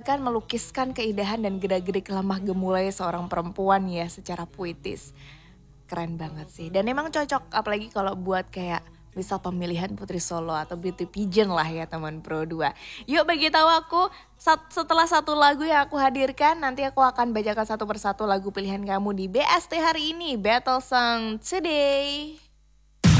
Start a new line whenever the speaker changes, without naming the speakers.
bahkan melukiskan keindahan dan gerak-gerik lemah gemulai seorang perempuan ya secara puitis. Keren banget sih. Dan emang cocok apalagi kalau buat kayak misal pemilihan Putri Solo atau beauty pageant lah ya teman Pro 2. Yuk bagi tahu aku setelah satu lagu yang aku hadirkan nanti aku akan bacakan satu persatu lagu pilihan kamu di BST hari ini, Battle Song Today.